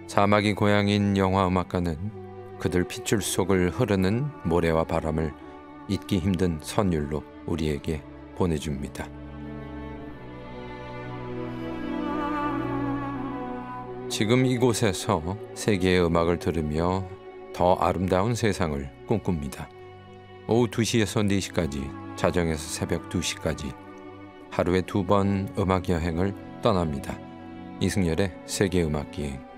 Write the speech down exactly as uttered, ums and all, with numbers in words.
사막이 고향인 영화 음악가는 그들 핏줄 속을 흐르는 모래와 바람을 잊기 힘든 선율로 우리에게 보내줍니다. 지금 이곳에서 세계의 음악을 들으며 더 아름다운 세상을 꿈꿉니다. 오후 두 시에서 네 시까지, 자정에서 새벽 두 시까지 하루에 두 번 음악 여행을 떠납니다. 이승열의 세계음악기행.